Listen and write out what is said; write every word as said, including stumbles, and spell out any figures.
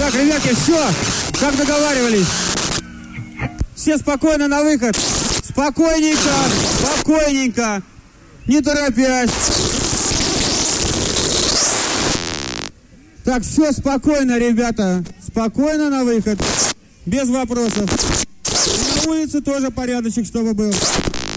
Так, ребятки, все, как договаривались. Все спокойно на выход. Спокойненько, спокойненько, не торопясь. Так, все спокойно, ребята. Спокойно на выход. Без вопросов. И на улице тоже порядочек, чтобы был.